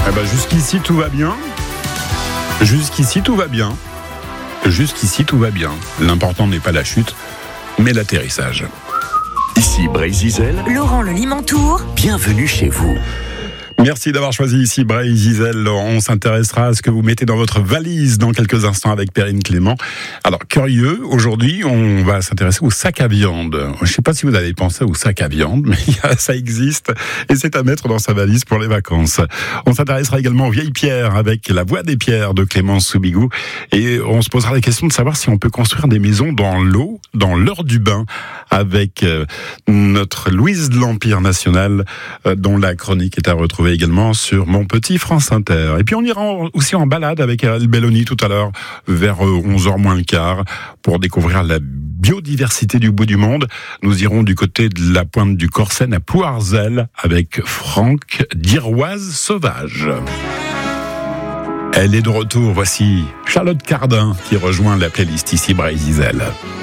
Jusqu'ici tout va bien. Jusqu'ici tout va bien. Jusqu'ici tout va bien. L'important n'est pas la chute, mais l'atterrissage. Ici Bray-Zizel, Laurent Le Limantour, bienvenue chez vous. Merci d'avoir choisi ici Bray-Zizel. On s'intéressera à ce que vous mettez dans votre valise dans quelques instants avec Perrine Clément. Alors, curieux, aujourd'hui, on va s'intéresser au sac à viande. Je ne sais pas si vous avez pensé au sac à viande, mais ça existe et c'est à mettre dans sa valise pour les vacances. On s'intéressera également aux vieilles pierres avec la voix des pierres de Clémence Soubigou et on se posera la question de savoir si on peut construire des maisons dans l'eau, dans l'heure du bain, avec notre Louise de l'Empire National, dont la chronique est à retrouver également sur Mon Petit France Inter. Et puis on ira aussi en balade avec Ariel Belloni tout à l'heure, vers 11h moins le quart, pour découvrir la biodiversité du bout du monde. Nous irons du côté de la pointe du Corsen à Plouarzel avec Franck d'Iroise Sauvage. Elle est de retour, voici Charlotte Cardin qui rejoint la playlist ici Bray-Zizel.